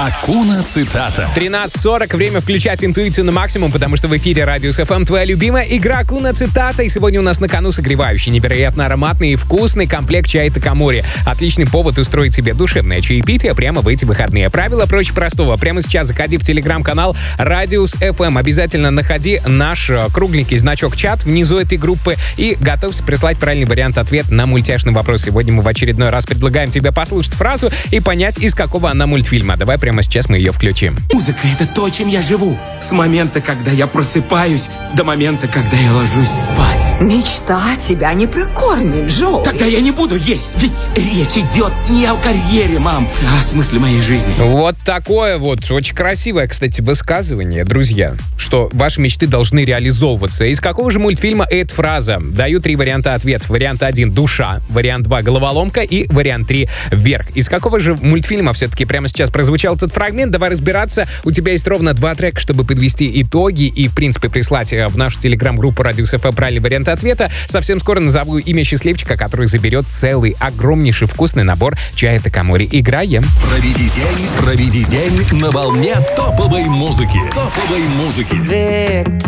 Акуна цитата. 13:40. Время включать интуицию на максимум, потому что в эфире Радио СФМ твоя любимая игра Акуна цитата. И сегодня у нас на кону согревающий, невероятно ароматный и вкусный комплект чая Такамори. Отличный повод устроить себе душевное чаепитие прямо в эти выходные. Правила проще простого. Прямо сейчас заходи в телеграм-канал Радиус ФМ. Обязательно находи наш кругленький значок чат внизу этой группы и готовься прислать правильный вариант ответа на мультяшный вопрос. Сегодня мы в очередной раз предлагаем тебе послушать фразу и понять, из какого она мультфильма. Давай прямо сейчас мы ее включим. Музыка — это то, чем я живу. С момента, когда я просыпаюсь, до момента, когда я ложусь спать. Мечта тебя не прокормит, Джо. Тогда я не буду есть, ведь речь идет не о карьере, мам, а о смысле моей жизни. Вот такое вот очень красивое, кстати, высказывание, друзья, что ваши мечты должны реализовываться. Из какого же мультфильма эта фраза? Даю 3 варианта ответов. Вариант 1 — «Душа», вариант 2 — «Головоломка» и вариант 3 — «Вверх». Из какого же мультфильма все-таки прямо сейчас прозвучал этот фрагмент? Давай разбираться. У тебя есть ровно 2 трека, чтобы подвести итоги и, в принципе, прислать в нашу телеграм-группу Радио СФМ правильный вариант ответа. Совсем скоро назову имя счастливчика, который заберет целый огромнейший вкусный набор чая Такамори. Играем. Проведи день на волне топовой музыки.